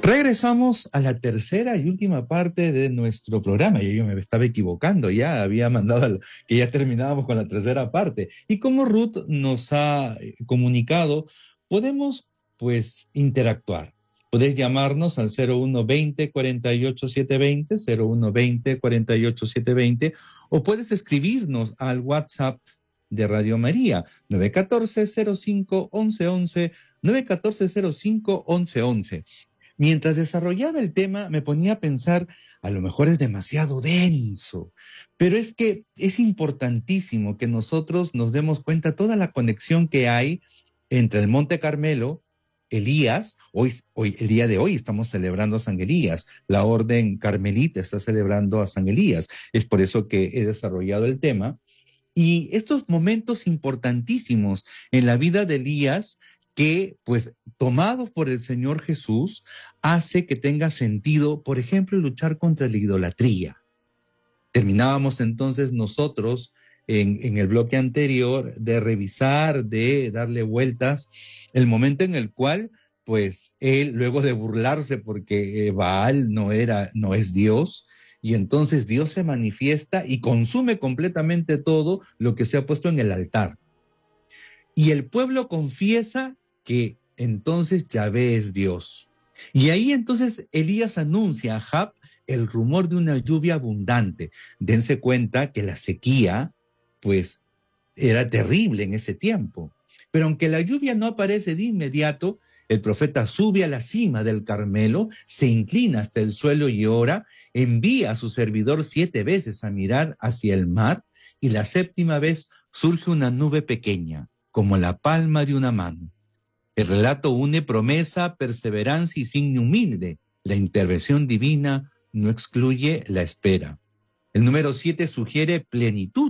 Regresamos a la tercera y última parte de nuestro programa. Y yo me estaba equivocando, ya había mandado que ya terminábamos con la tercera parte. Y como Ruth nos ha comunicado, podemos pues interactuar. Podés llamarnos al 0120 48 720, 0120 48 720, o puedes escribirnos al WhatsApp de Radio María, 914-05-1111, 914-05-1111. Mientras desarrollaba el tema, me ponía a pensar, a lo mejor es demasiado denso, pero es que es importantísimo que nosotros nos demos cuenta toda la conexión que hay entre el Monte Carmelo, Elías. El día de hoy estamos celebrando a San Elías, la orden carmelita está celebrando a San Elías, es por eso que he desarrollado el tema, y estos momentos importantísimos en la vida de Elías, que, pues, tomados por el Señor Jesús, hace que tenga sentido, por ejemplo, luchar contra la idolatría. Terminábamos entonces nosotros en el bloque anterior de revisar, de darle vueltas, el momento en el cual, pues, él, luego de burlarse porque Baal no es Dios, y entonces Dios se manifiesta y consume completamente todo lo que se ha puesto en el altar. Y el pueblo confiesa que entonces Yahvé es Dios. Y ahí entonces Elías anuncia a Ahab el rumor de una lluvia abundante. Dense cuenta que la sequía, pues, era terrible en ese tiempo. Pero aunque la lluvia no aparece de inmediato, el profeta sube a la cima del Carmelo, se inclina hasta el suelo y ora, envía a su servidor 7 veces a mirar hacia el mar, y la 7ª vez surge una nube pequeña, como la palma de una mano. El relato une promesa, perseverancia y signo humilde. La intervención divina no excluye la espera. El número 7 sugiere plenitud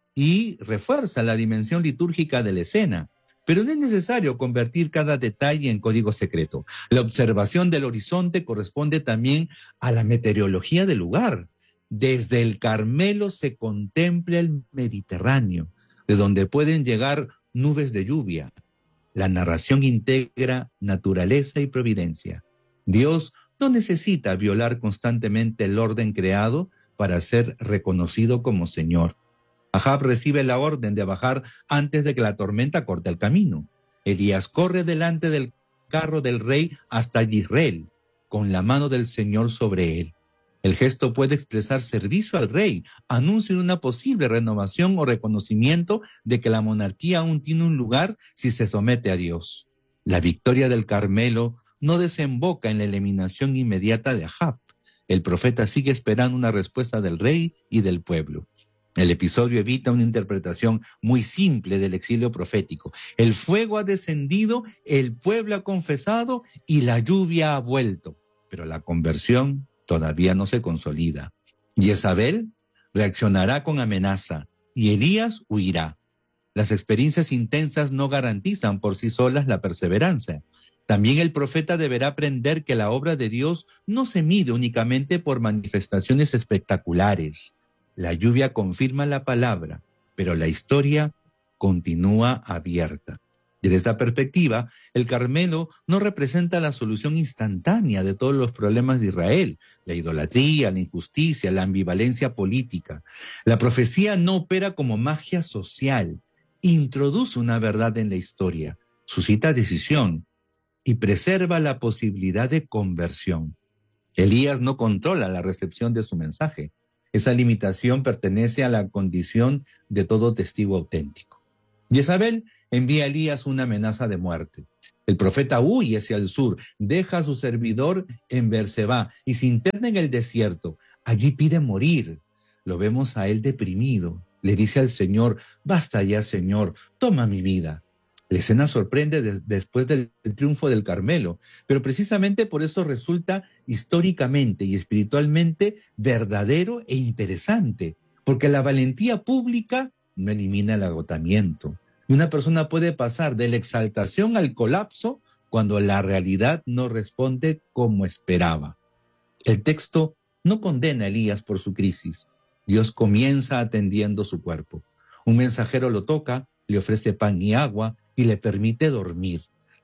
y refuerza la dimensión litúrgica de la escena. Pero no es necesario convertir cada detalle en código secreto. La observación del horizonte corresponde también a la meteorología del lugar. Desde el Carmelo se contempla el Mediterráneo, de donde pueden llegar nubes de lluvia. La narración integra naturaleza y providencia. Dios no necesita violar constantemente el orden creado para ser reconocido como Señor. Ahab recibe la orden de bajar antes de que la tormenta corte el camino. Elías corre delante del carro del rey hasta Yisrael, con la mano del Señor sobre él. El gesto puede expresar servicio al rey, anuncio de una posible renovación o reconocimiento de que la monarquía aún tiene un lugar si se somete a Dios. La victoria del Carmelo no desemboca en la eliminación inmediata de Ahab. El profeta sigue esperando una respuesta del rey y del pueblo. El episodio evita una interpretación muy simple del exilio profético. El fuego ha descendido, el pueblo ha confesado y la lluvia ha vuelto. Pero la conversión todavía no se consolida. Jezabel reaccionará con amenaza y Elías huirá. Las experiencias intensas no garantizan por sí solas la perseverancia. También el profeta deberá aprender que la obra de Dios no se mide únicamente por manifestaciones espectaculares. La lluvia confirma la palabra, pero la historia continúa abierta. Desde esta perspectiva, el Carmelo no representa la solución instantánea de todos los problemas de Israel, la idolatría, la injusticia, la ambivalencia política. La profecía no opera como magia social, introduce una verdad en la historia, suscita decisión y preserva la posibilidad de conversión. Elías no controla la recepción de su mensaje. Esa limitación pertenece a la condición de todo testigo auténtico. Jezabel envía a Elías una amenaza de muerte. El profeta huye hacia el sur, deja a su servidor en Berseba y se interna en el desierto. Allí pide morir. Lo vemos a él deprimido. Le dice al Señor: basta ya, Señor, toma mi vida. La escena sorprende después del triunfo del Carmelo, pero precisamente por eso resulta históricamente y espiritualmente verdadero e interesante, porque la valentía pública no elimina el agotamiento. Y una persona puede pasar de la exaltación al colapso cuando la realidad no responde como esperaba. El texto no condena a Elías por su crisis. Dios comienza atendiendo su cuerpo. Un mensajero lo toca, le ofrece pan y agua y le permite dormir.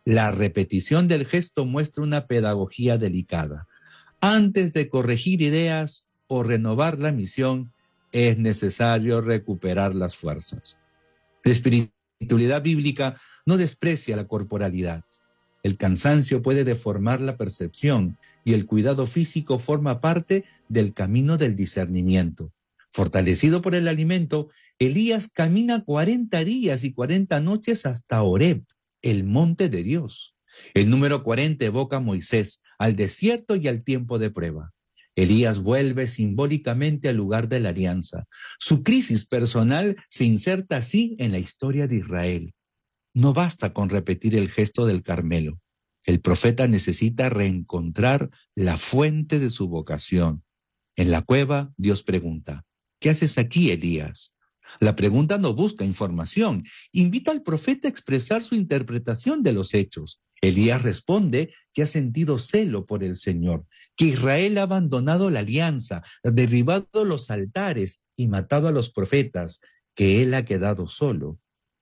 La repetición del gesto muestra una pedagogía delicada. Antes de corregir ideas o renovar la misión, es necesario recuperar las fuerzas. La espiritualidad bíblica no desprecia la corporalidad. El cansancio puede deformar la percepción y el cuidado físico forma parte del camino del discernimiento. Fortalecido por el alimento, Elías camina 40 días y 40 noches hasta Horeb, el monte de Dios. El número 40 evoca a Moisés, al desierto y al tiempo de prueba. Elías vuelve simbólicamente al lugar de la alianza. Su crisis personal se inserta así en la historia de Israel. No basta con repetir el gesto del Carmelo. El profeta necesita reencontrar la fuente de su vocación. En la cueva, Dios pregunta, ¿qué haces aquí, Elías? La pregunta no busca información, invita al profeta a expresar su interpretación de los hechos. Elías responde que ha sentido celo por el Señor, que Israel ha abandonado la alianza, derribado los altares y matado a los profetas, que él ha quedado solo.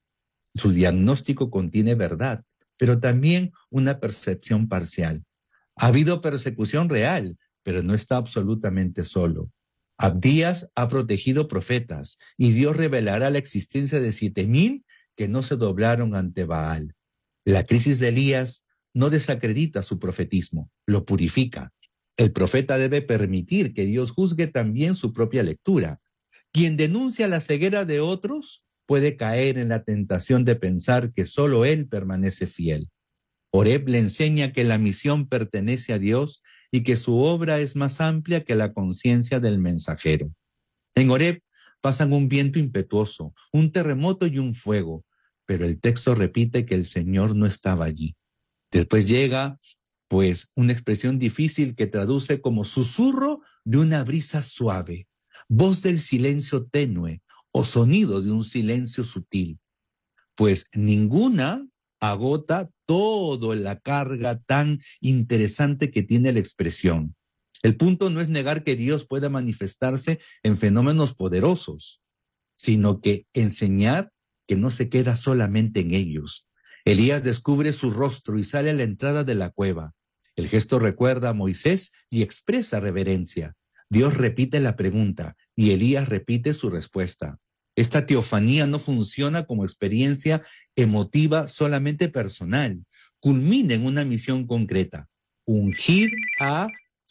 Su diagnóstico contiene verdad, pero también una percepción parcial. Ha habido persecución real, pero no está absolutamente solo. Abdías ha protegido profetas y Dios revelará la existencia de 7,000 que no se doblaron ante Baal. La crisis de Elías no desacredita su profetismo, lo purifica. El profeta debe permitir que Dios juzgue también su propia lectura. Quien denuncia la ceguera de otros puede caer en la tentación de pensar que solo él permanece fiel. Horeb le enseña que la misión pertenece a Dios y que su obra es más amplia que la conciencia del mensajero. En Horeb pasan un viento impetuoso, un terremoto y un fuego, pero el texto repite que el Señor no estaba allí. Después llega, pues, una expresión difícil que traduce como susurro de una brisa suave, voz del silencio tenue o sonido de un silencio sutil, pues ninguna agota toda la carga tan interesante que tiene la expresión. El punto no es negar que Dios pueda manifestarse en fenómenos poderosos, sino que enseñar que no se queda solamente en ellos. Elías descubre su rostro y sale a la entrada de la cueva. El gesto recuerda a Moisés y expresa reverencia. Dios repite la pregunta y Elías repite su respuesta. Esta teofanía no funciona como experiencia emotiva solamente personal. Culmina en una misión concreta. Ungir a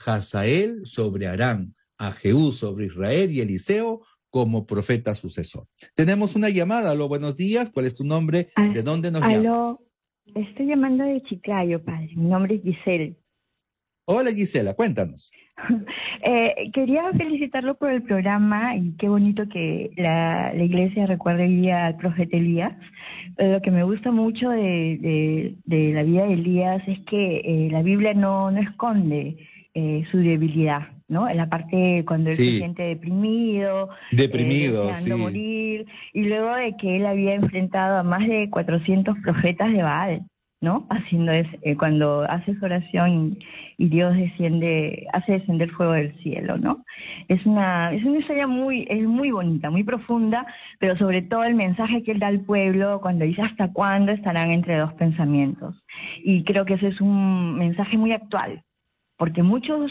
Hazael sobre Aram, a Jehú sobre Israel y Eliseo como profeta sucesor. Tenemos una llamada. Aló, buenos días. ¿Cuál es tu nombre? ¿De dónde nos Aló, llamas? estoy llamando de Chiclayo, padre. Mi nombre es Giselle. Hola, Gisela, cuéntanos. Quería felicitarlo por el programa y qué bonito que la iglesia recuerde hoy día al profeta Elías. Lo que me gusta mucho de la vida de Elías es que la Biblia no esconde su debilidad, ¿no? En la parte cuando él se Sí, siente deprimido, deprimido, deseando sí. morir, y luego de que él había enfrentado a más de 400 profetas de Baal, ¿no? Cuando hace su oración y Dios hace descender fuego del cielo, ¿no? Es una historia es muy bonita, muy profunda, pero sobre todo el mensaje que él da al pueblo cuando dice ¿hasta cuándo estarán entre dos pensamientos? Y creo que ese es un mensaje muy actual, porque muchos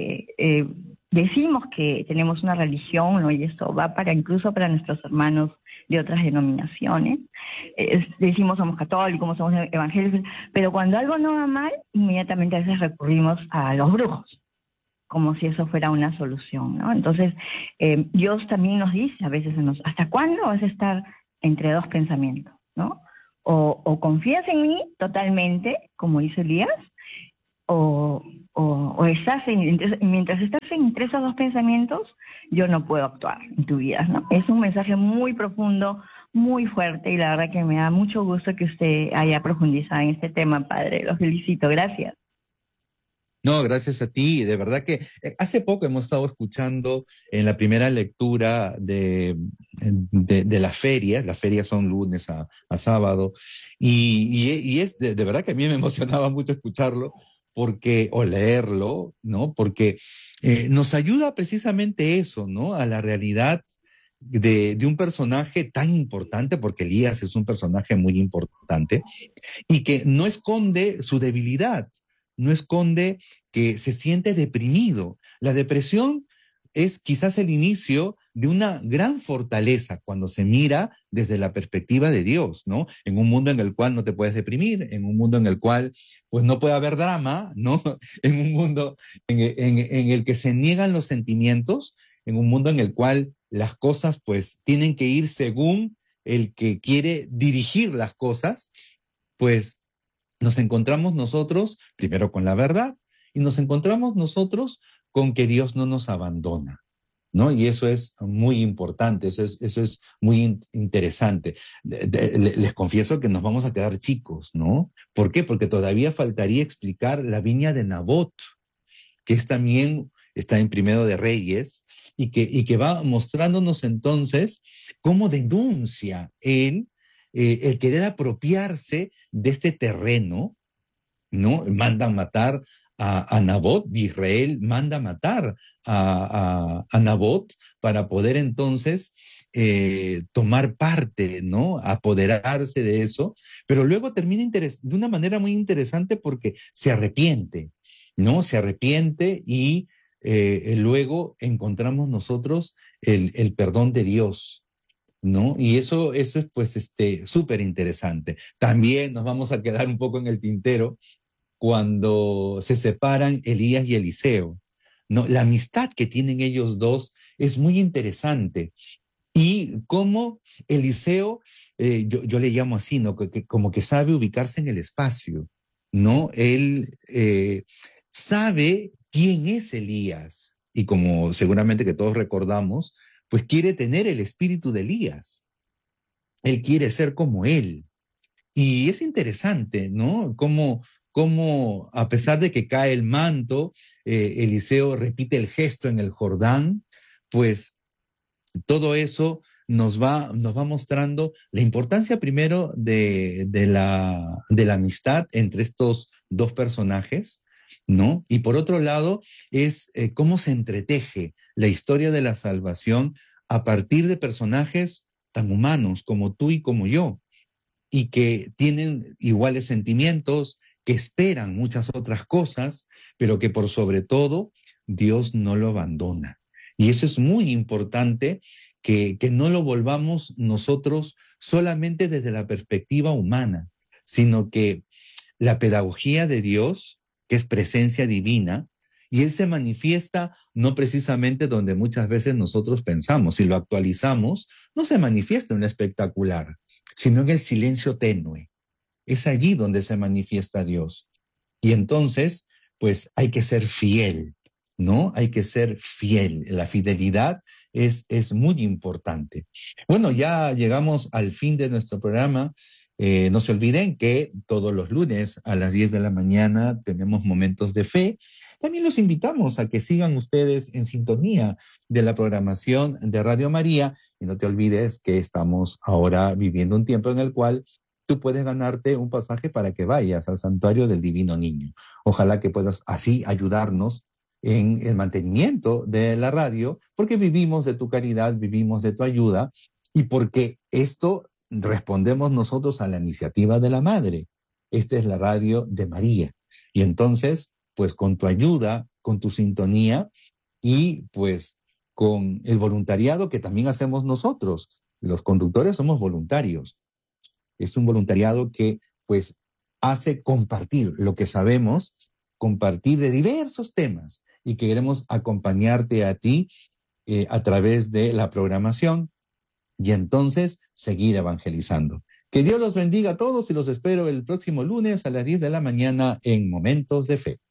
decimos que tenemos una religión, ¿no? Y esto va incluso para nuestros hermanos de otras denominaciones. Decimos somos católicos, somos evangélicos, pero cuando algo no va mal, inmediatamente a veces recurrimos a los brujos, como si eso fuera una solución, ¿no? Entonces, Dios también nos dice a veces, ¿hasta cuándo vas a estar entre dos pensamientos, ¿no? O confías en mí totalmente, como hizo Elías, o mientras estás entre esos dos pensamientos, yo no puedo actuar en tu vida, ¿no? Es un mensaje muy profundo, muy fuerte, y la verdad que me da mucho gusto que usted haya profundizado en este tema, padre. Lo felicito, gracias. No, gracias a ti. De verdad que hace poco hemos estado escuchando en la primera lectura de las ferias. Las ferias son lunes a sábado. Y es de verdad que a mí me emocionaba mucho escucharlo o leerlo, ¿no? Porque nos ayuda precisamente eso, ¿no? A la realidad de un personaje tan importante, porque Elías es un personaje muy importante, y que no esconde su debilidad, no esconde que se siente deprimido. La depresión es quizás el inicio de una gran fortaleza cuando se mira desde la perspectiva de Dios, ¿no? En un mundo en el cual no te puedes deprimir, en un mundo en el cual pues no puede haber drama, ¿no? En un mundo en el que se niegan los sentimientos, en un mundo en el cual las cosas pues tienen que ir según el que quiere dirigir las cosas, pues nos encontramos nosotros primero con la verdad y nos encontramos nosotros con que Dios no nos abandona, ¿no? Y eso es muy importante, eso es muy interesante. Les confieso que nos vamos a quedar chicos, ¿no? ¿Por qué? Porque todavía faltaría explicar la viña de Nabot, que es también está en Primero de Reyes, y que va mostrándonos entonces cómo denuncia él el querer apropiarse de este terreno, ¿no? Mandan matar a Nabot, Israel manda matar a Nabot para poder entonces tomar parte, ¿no? Apoderarse de eso, pero luego termina de una manera muy interesante porque se arrepiente, ¿no? Se arrepiente y luego encontramos nosotros el perdón de Dios, ¿no? Y eso es pues súper interesante. También nos vamos a quedar un poco en el tintero cuando se separan Elías y Eliseo, ¿no? La amistad que tienen ellos dos es muy interesante. Y cómo Eliseo, yo le llamo así, ¿no? Como que sabe ubicarse en el espacio, ¿no? Él sabe quién es Elías. Y como seguramente que todos recordamos, pues quiere tener el espíritu de Elías. Él quiere ser como él. Y es interesante, ¿no? Cómo a pesar de que cae el manto, Eliseo repite el gesto en el Jordán, pues todo eso nos va mostrando la importancia primero de la amistad entre estos dos personajes, ¿no? Y por otro lado, es cómo se entreteje la historia de la salvación a partir de personajes tan humanos como tú y como yo, y que tienen iguales sentimientos, que esperan muchas otras cosas, pero que por sobre todo Dios no lo abandona. Y eso es muy importante, que no lo volvamos nosotros solamente desde la perspectiva humana, sino que la pedagogía de Dios, que es presencia divina, y Él se manifiesta no precisamente donde muchas veces nosotros pensamos, si lo actualizamos, no se manifiesta en lo espectacular, sino en el silencio tenue. Es allí donde se manifiesta Dios. Y entonces, pues hay que ser fiel, ¿no? Hay que ser fiel. La fidelidad es muy importante. Bueno, ya llegamos al fin de nuestro programa. No se olviden que todos los lunes a las 10 de la mañana tenemos momentos de fe. También los invitamos a que sigan ustedes en sintonía de la programación de Radio María y no te olvides que estamos ahora viviendo un tiempo en el cual tú puedes ganarte un pasaje para que vayas al santuario del Divino Niño. Ojalá que puedas así ayudarnos en el mantenimiento de la radio, porque vivimos de tu caridad, vivimos de tu ayuda y porque esto respondemos nosotros a la iniciativa de la Madre. Esta es la radio de María. Y entonces, pues con tu ayuda, con tu sintonía y pues con el voluntariado que también hacemos nosotros. Los conductores somos voluntarios. Es un voluntariado que pues hace compartir lo que sabemos, compartir de diversos temas y que queremos acompañarte a ti a través de la programación y entonces seguir evangelizando. Que Dios los bendiga a todos y los espero el próximo lunes a las 10 de la mañana en Momentos de Fe.